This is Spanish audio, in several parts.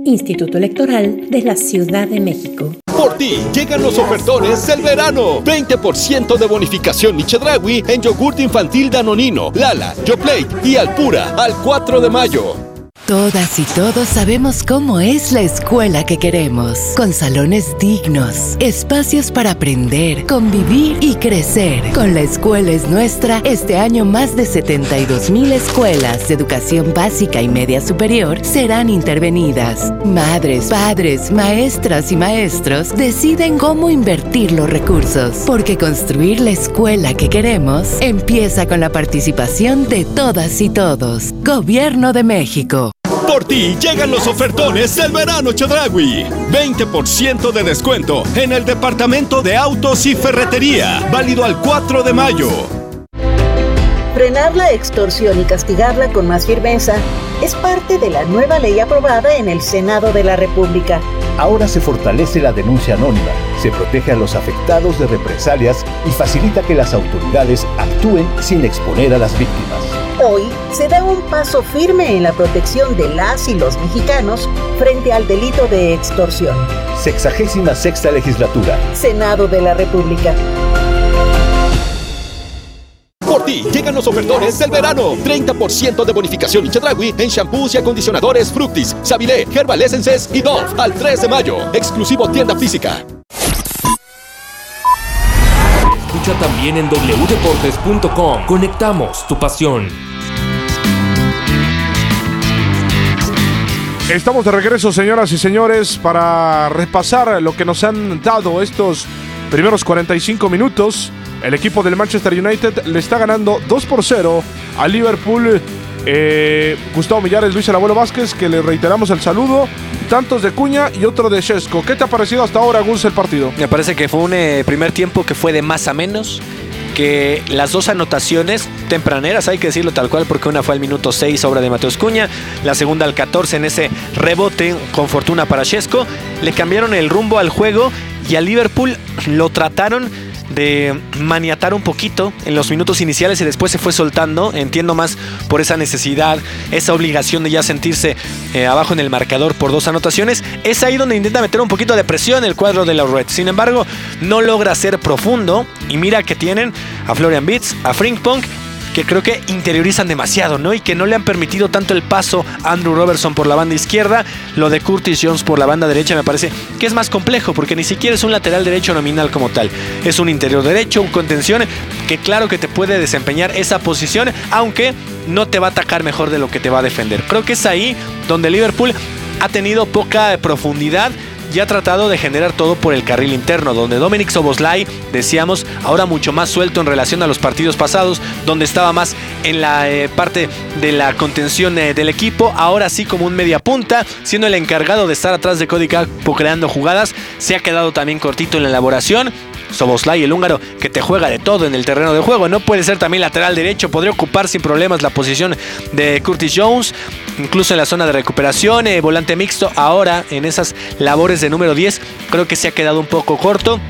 Instituto Electoral de la Ciudad de México. Por ti, llegan los ofertones del verano. 20% de bonificación Chedraui en yogurt infantil Danonino, Lala, Yoplait y Alpura al 4 de mayo. Todas y todos sabemos cómo es la escuela que queremos, con salones dignos, espacios para aprender, convivir y crecer. Con La Escuela es Nuestra, este año más de 72,000 escuelas de educación básica y media superior serán intervenidas. Madres, padres, maestras y maestros deciden cómo invertir los recursos, porque construir la escuela que queremos empieza con la participación de todas y todos. Gobierno de México. Por ti llegan los ofertones del verano Chedraui. 20% de descuento en el departamento de autos y ferretería. Válido al 4 de mayo. Frenar la extorsión y castigarla con más firmeza es parte de la nueva ley aprobada en el Senado de la República. Ahora se fortalece la denuncia anónima, se protege a los afectados de represalias y facilita que las autoridades actúen sin exponer a las víctimas. Hoy se da un paso firme en la protección de las y los mexicanos frente al delito de extorsión. 66ª Legislatura. Senado de la República. Por ti llegan los ofertones del verano. 30% de bonificación Chedraui en shampoos y acondicionadores Fructis, Sabilé, Herbal Essences y Dove al 3 de mayo. Exclusivo tienda física. Escucha también en wdeportes.com. Conectamos tu pasión. Estamos de regreso, señoras y señores, para repasar lo que nos han dado estos primeros 45 minutos. El equipo del Manchester United le está ganando 2-0 a Liverpool. Gustavo Millares, Luis El Abuelo Vázquez, que le reiteramos el saludo. Tantos de Cuña y otro de Šeško. ¿Qué te ha parecido hasta ahora, Gus, el partido? Me parece que fue un primer tiempo que fue de más a menos. Que las dos anotaciones tempraneras, hay que decirlo tal cual, porque una fue al minuto 6, obra de Mateus Cuña, la segunda al 14 en ese rebote con fortuna para Šeško, le cambiaron el rumbo al juego y a Liverpool lo trataron de maniatar un poquito en los minutos iniciales y después se fue soltando. Entiendo más por esa necesidad, esa obligación de ya sentirse abajo en el marcador por dos anotaciones. Es ahí donde intenta meter un poquito de presión el cuadro de los Reds. Sin embargo, no logra ser profundo y mira que tienen a Florian Wirtz, a Frimpong, que creo que interiorizan demasiado, ¿no? Y que no le han permitido tanto el paso a Andrew Robertson por la banda izquierda. Lo de Curtis Jones por la banda derecha me parece que es más complejo, porque ni siquiera es un lateral derecho nominal como tal. Es un interior derecho, un contención, que claro que te puede desempeñar esa posición, aunque no te va a atacar mejor de lo que te va a defender. Creo que es ahí donde Liverpool ha tenido poca profundidad y ha tratado de generar todo por el carril interno, donde Dominik Szoboszlai, decíamos, ahora mucho más suelto en relación a los partidos pasados, donde estaba más en la parte de la contención del equipo, ahora sí como un media punta, siendo el encargado de estar atrás de Cody Gakpo creando jugadas. Se ha quedado también cortito en la elaboración. Szoboszlai, el húngaro, que te juega de todo en el terreno de juego, no puede ser también lateral derecho, podría ocupar sin problemas la posición de Curtis Jones, incluso en la zona de recuperación, volante mixto. Ahora en esas labores de número 10 creo que se ha quedado un poco corto.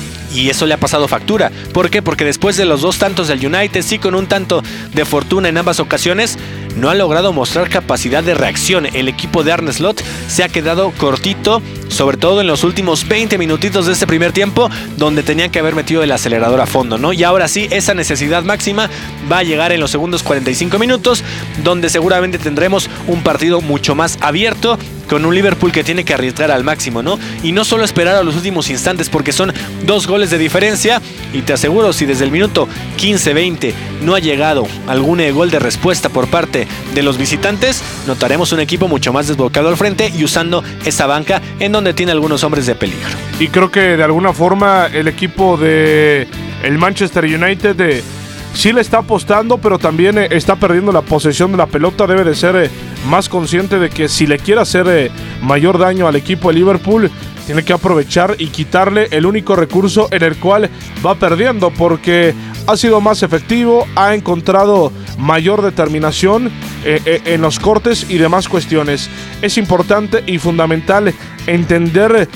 Y eso le ha pasado factura. ¿Por qué? Porque después de los dos tantos del United, sí con un tanto de fortuna en ambas ocasiones, no ha logrado mostrar capacidad de reacción. El equipo de Arne Slot se ha quedado cortito, sobre todo en los últimos 20 minutitos de este primer tiempo, donde tenían que haber metido el acelerador a fondo, ¿no? Y ahora sí, esa necesidad máxima va a llegar en los segundos 45 minutos, donde seguramente tendremos un partido mucho más abierto, con un Liverpool que tiene que arriesgar al máximo, ¿no? Y no solo esperar a los últimos instantes, porque son 2 goles de diferencia, y te aseguro, si desde el minuto 15-20 no ha llegado algún gol de respuesta por parte de los visitantes, notaremos un equipo mucho más desbocado al frente y usando esa banca en donde tiene algunos hombres de peligro. Y creo que de alguna forma el equipo de el Manchester United sí le está apostando, pero también está perdiendo la posesión de la pelota. Debe de ser más consciente de que si le quiere hacer mayor daño al equipo de Liverpool, tiene que aprovechar y quitarle el único recurso en el cual va perdiendo, porque ha sido más efectivo, ha encontrado mayor determinación en los cortes y demás cuestiones. Es importante y fundamental entender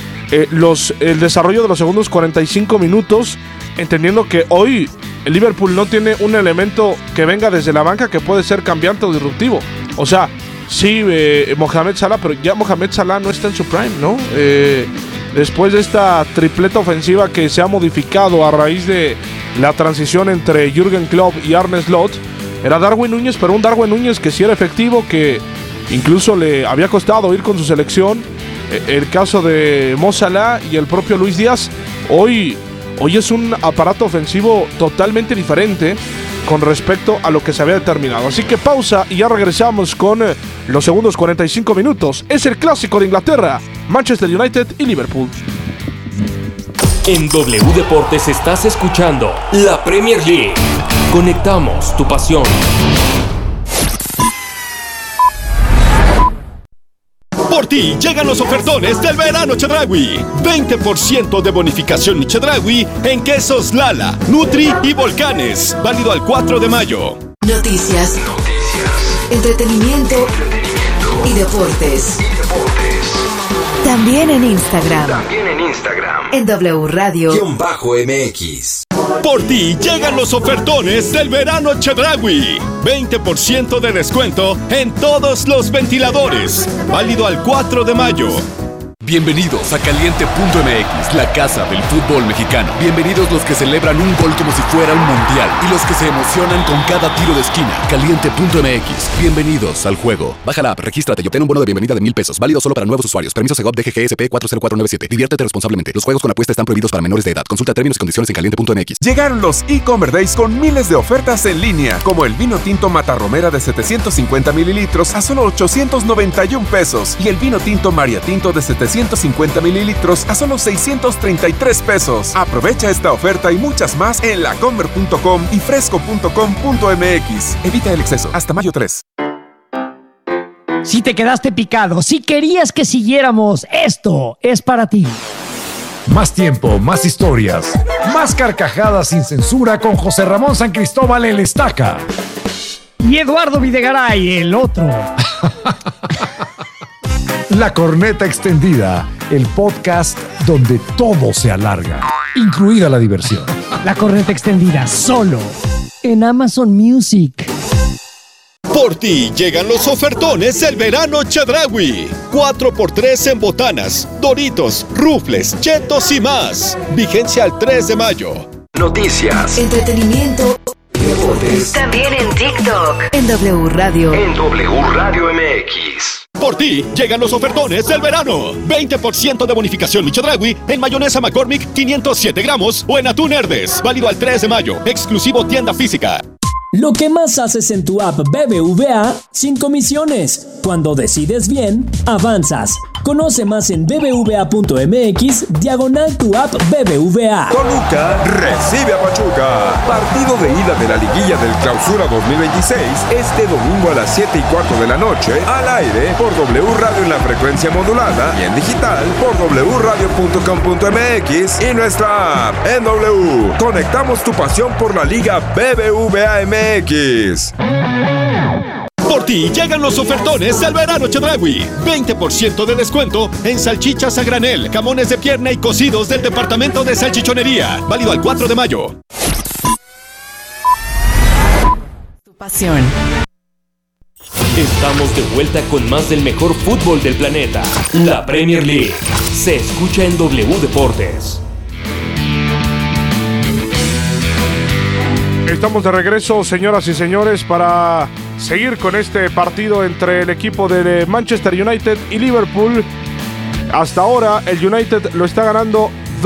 el desarrollo de los segundos 45 minutos, entendiendo que hoy el Liverpool no tiene un elemento que venga desde la banca que puede ser cambiante o disruptivo. O sea, Sí, Mohamed Salah, pero ya Mohamed Salah no está en su prime, ¿no? Después de esta tripleta ofensiva que se ha modificado a raíz de la transición entre Jürgen Klopp y Arne Slot, era Darwin Núñez, pero un Darwin Núñez que sí era efectivo, que incluso le había costado ir con su selección. El caso de Mo Salah y el propio Luis Díaz, hoy es un aparato ofensivo totalmente diferente con respecto a lo que se había determinado. Así que pausa y ya regresamos con los segundos 45 minutos. Es el clásico de Inglaterra, Manchester United y Liverpool. En W Deportes estás escuchando la Premier League. Conectamos tu pasión. Por ti llegan los ofertones del verano Chedraui. 20% de bonificación Chedraui en quesos Lala, Nutri y Volcanes. Válido al 4 de mayo. Noticias. Entretenimiento y deportes. También en Instagram. En W Radio-MX. Por ti llegan los ofertones del verano Chedraui. 20% de descuento en todos los ventiladores. Válido al 4 de mayo. Bienvenidos a Caliente.mx, la casa del fútbol mexicano. Bienvenidos los que celebran un gol como si fuera un mundial y los que se emocionan con cada tiro de esquina. Caliente.mx, bienvenidos al juego. Baja la app, regístrate y obtén un bono de bienvenida de $1,000. Válido solo para nuevos usuarios. Permiso Segov DGGSP 40497. Diviértete responsablemente. Los juegos con apuesta están prohibidos para menores de edad. Consulta términos y condiciones en Caliente.mx. Llegaron los e-Commerce Days con miles de ofertas en línea, como el vino tinto Matarromera de 750 mililitros a solo 891 pesos y el vino tinto Maria Tinto de 750 mililitros a solo 633 pesos. Aprovecha esta oferta y muchas más en lacomer.com y fresco.com.mx. Evita el exceso. Hasta mayo 3. Si te quedaste picado, si querías que siguiéramos, esto es para ti. Más tiempo, más historias, más carcajadas sin censura con José Ramón San Cristóbal el Estaca. Y Eduardo Videgaray, el otro. La Corneta Extendida, el podcast donde todo se alarga, incluida la diversión. La Corneta Extendida, solo en Amazon Music. Por ti llegan los ofertones del verano Chedraui. 4x3 en botanas, Doritos, Rufles, Chetos y más. Vigencia al 3 de mayo. Noticias. Entretenimiento. Deportes. También en TikTok. En W Radio. En W Radio MX. Por ti llegan los ofertones del verano. 20% de bonificación Chedraui en mayonesa McCormick 507 gramos o en atún Herdes. Válido al 3 de mayo. Exclusivo tienda física. Lo que más haces en tu app BBVA sin comisiones. Cuando decides bien, avanzas. Conoce más en bbva.mx/tu app BBVA. Toluca recibe a Pachuca. Partido de ida de la liguilla del Clausura 2026 este domingo a las 7:15 de la noche al aire por W Radio en la frecuencia modulada y en digital por wradio.com.mx y nuestra app en W. Conectamos tu pasión por la Liga BBVA MX. Por ti llegan los ofertones del verano Chedraui. 20% de descuento en salchichas a granel, jamones de pierna y cocidos del departamento de salchichonería. Válido al 4 de mayo. Tu pasión. Estamos de vuelta con más del mejor fútbol del planeta. La Premier League se escucha en W Deportes. Estamos de regreso, señoras y señores, para seguir con este partido entre el equipo de Manchester United y Liverpool. Hasta ahora el United lo está ganando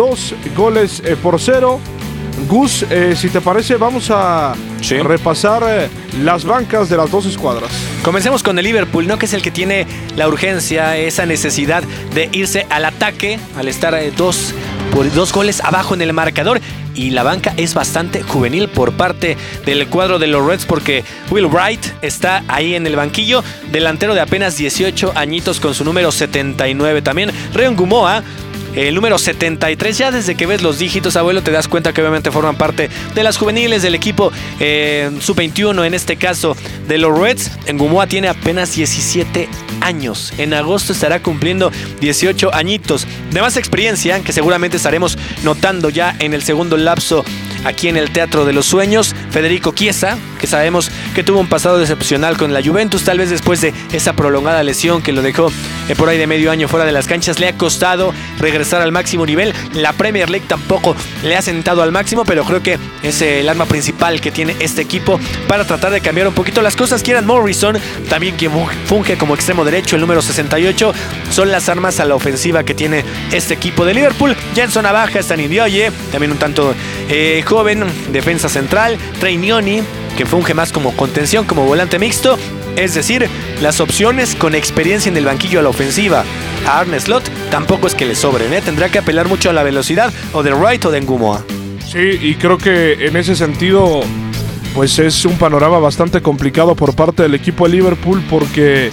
2-0. Gus, si te parece, vamos a repasar las bancas de las dos escuadras. Comencemos con el Liverpool, ¿no? Que es el que tiene la urgencia, esa necesidad de irse al ataque al estar dos goles abajo en el marcador. Y la banca es bastante juvenil por parte del cuadro de los Reds, porque Will Wright está ahí en el banquillo, delantero de apenas 18 añitos con su número 79. También Reon Gumoa, el número 73. Ya desde que ves los dígitos, abuelo, te das cuenta que obviamente forman parte de las juveniles del equipo sub-21, en este caso de los Reds. Gumoa tiene apenas 17 años. En agosto estará cumpliendo 18 añitos. De más experiencia, que seguramente estaremos notando ya en el segundo lapso aquí en el Teatro de los Sueños. Federico Chiesa, que sabemos que tuvo un pasado decepcional con la Juventus, tal vez después de esa prolongada lesión que lo dejó por ahí de medio año fuera de las canchas, le ha costado regresar al máximo nivel. La Premier League tampoco le ha sentado al máximo, pero creo que es el arma principal que tiene este equipo para tratar de cambiar un poquito las cosas. Kieran Morrison, también quien funge como extremo derecho, el número 68, son las armas a la ofensiva que tiene este equipo de Liverpool. Jenson Navaja, Stanley Ndioye, también un tanto joven, defensa central. Trainioni, que funge más como contención, como volante mixto. Es decir, las opciones con experiencia en el banquillo a la ofensiva a Arne Slot tampoco es que le sobren, tendrá que apelar mucho a la velocidad o de Wright o de Ngumoa. Sí, y creo que en ese sentido pues es un panorama bastante complicado por parte del equipo de Liverpool, porque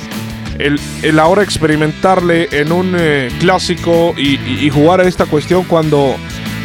el ahora experimentarle en un clásico y jugar a esta cuestión cuando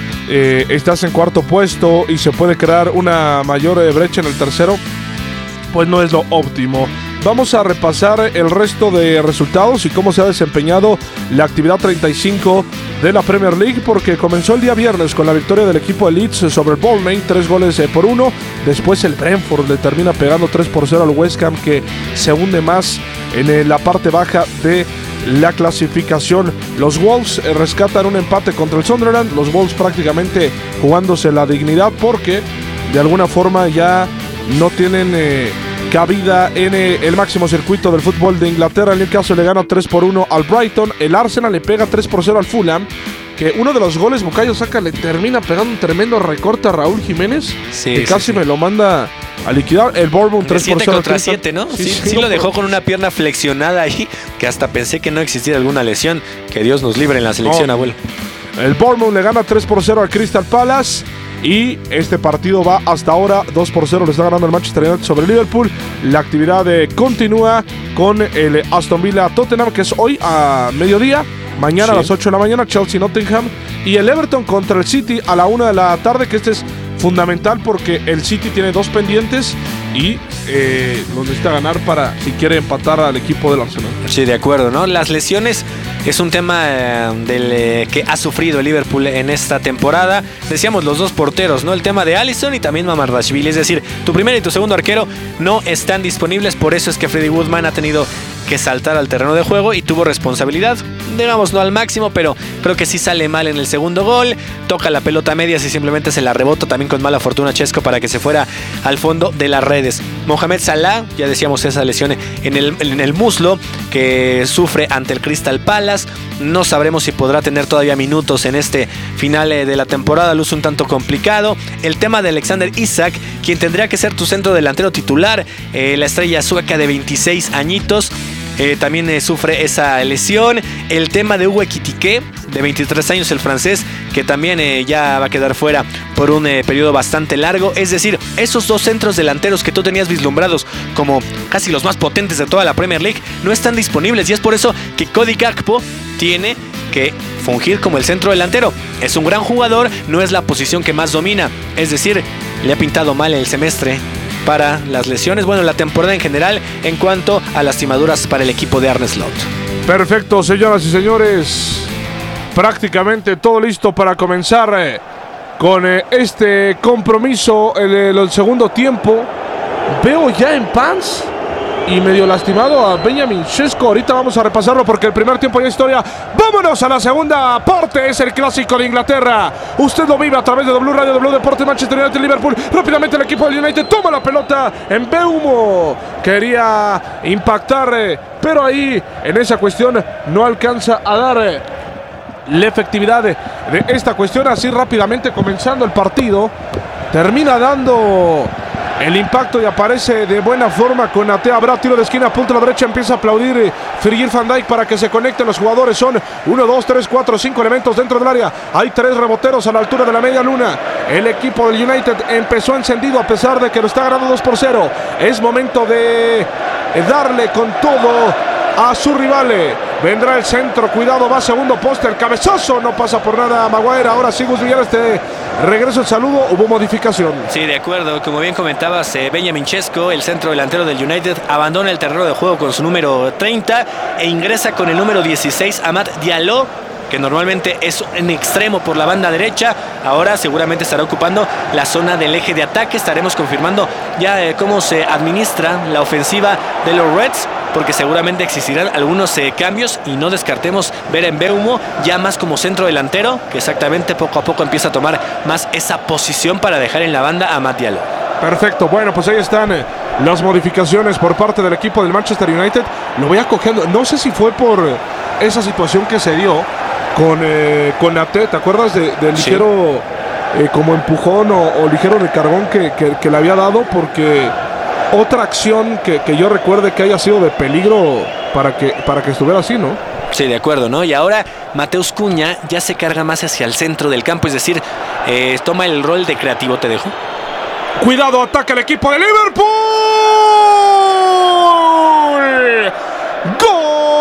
estás en cuarto puesto y se puede crear una mayor brecha en el tercero, pues no es lo óptimo. Vamos a repasar el resto de resultados y cómo se ha desempeñado la actividad 35 de la Premier League, porque comenzó el día viernes con la victoria del equipo de Leeds sobre el Bournemouth, 3-1. Después el Brentford le termina pegando 3-0 al West Ham, que se hunde más en la parte baja de la clasificación. Los Wolves rescatan un empate contra el Sunderland. Los Wolves prácticamente jugándose la dignidad, porque de alguna forma ya no tienen cabida en el máximo circuito del fútbol de Inglaterra. El Newcastle le gana 3-1 al Brighton. El Arsenal le pega 3-0 al Fulham, que uno de los goles Bukayo Saka le termina pegando un tremendo recorte a Raúl Jiménez, que casi me lo manda a liquidar. El Bournemouth 3-7 7 contra 7, ¿no? Sí, lo dejó con una pierna flexionada ahí, que hasta pensé que no existía alguna lesión. Que Dios nos libre en la selección, abuelo. El Bournemouth le gana 3-0 al Crystal Palace. Y este partido va hasta ahora 2-0, le está ganando el Manchester United sobre Liverpool. La actividad continúa con el Aston Villa Tottenham, que es hoy a mediodía. Mañana a las 8 de la mañana, Chelsea Nottingham. Y el Everton contra el City a la 1 de la tarde, que este es fundamental porque el City tiene 2 pendientes y lo necesita ganar para, si quiere, empatar al equipo del Arsenal. Sí, de acuerdo, ¿no? Las lesiones es un tema que ha sufrido el Liverpool en esta temporada. Decíamos los 2 porteros, ¿no? El tema de Alisson y también Mamardashvili. Es decir, tu primer y tu segundo arquero no están disponibles. Por eso es que Freddie Woodman ha tenido que saltar al terreno de juego y tuvo responsabilidad, digamos, no al máximo, pero creo que sí sale mal en el segundo gol. Toca la pelota media, si simplemente se la rebota, también con mala fortuna Chesco para que se fuera al fondo de las redes. Mohamed Salah, ya decíamos, esa lesión en el muslo que sufre ante el Crystal Palace. No sabremos si podrá tener todavía minutos en este final de la temporada, luce un tanto complicado. El tema de Alexander Isak, quien tendría que ser tu centro delantero titular, la estrella sueca de 26 añitos. También sufre esa lesión. El tema de Hugo Ekitike, de 23 años, el francés, que también ya va a quedar fuera por un periodo bastante largo. Es decir, esos 2 centros delanteros que tú tenías vislumbrados como casi los más potentes de toda la Premier League no están disponibles, y es por eso que Cody Gakpo tiene que fungir como el centro delantero. Es un gran jugador, no es la posición que más domina. Es decir, le ha pintado mal el semestre para las lesiones, bueno, la temporada en general, en cuanto a lastimaduras para el equipo de Arne Slot. Perfecto, señoras y señores, prácticamente todo listo para comenzar con este compromiso, el segundo tiempo. Veo ya en pants y medio lastimado a Benjamin Sesko. Ahorita vamos a repasarlo porque el primer tiempo ya es historia. Vámonos a la segunda parte. Es el clásico de Inglaterra. Usted lo vive a través de W Radio, W Deportes, Manchester United, Liverpool. Rápidamente el equipo del United toma la pelota en Mbeumo. Quería impactar, pero ahí en esa cuestión no alcanza a dar la efectividad de esta cuestión. Así rápidamente comenzando el partido, termina dando el impacto y aparece de buena forma con Ate. Habrá tiro de esquina, punta a la derecha, empieza a aplaudir Virgil van Dijk para que se conecten los jugadores. Son 1, 2, 3, 4, 5 elementos dentro del área. Hay 3 reboteros a la altura de la media luna. El equipo del United empezó encendido a pesar de que lo está ganando 2-0. Es momento de darle con todo a su rival. Vendrá el centro, cuidado, va segundo poste, el cabezazo, no pasa por nada Maguire. Ahora sí, Gus Villar, regreso el saludo, hubo modificación. Sí, de acuerdo, como bien comentabas, Benjamin Sesko, el centro delantero del United, abandona el terreno de juego con su número 30 e ingresa con el número 16, Amad Diallo, que normalmente es un extremo por la banda derecha, ahora seguramente estará ocupando la zona del eje de ataque. Estaremos confirmando ya cómo se administra la ofensiva de los Reds, porque seguramente existirán algunos cambios y no descartemos ver en Mbeumo ya más como centro delantero, que exactamente poco a poco empieza a tomar más esa posición para dejar en la banda a Matt Diallo. Perfecto, bueno, pues ahí están las modificaciones por parte del equipo del Manchester United. Lo voy acogiendo, no sé si fue por esa situación que se dio con Ate, ¿te acuerdas del ligero como empujón o ligero recargón que le había dado? Porque otra acción que yo recuerde que haya sido de peligro para que estuviera así, ¿no? Sí, de acuerdo, ¿no? Y ahora Mateus Cunha ya se carga más hacia el centro del campo, es decir, toma el rol de creativo, te dejo. Cuidado, ataca el equipo de Liverpool.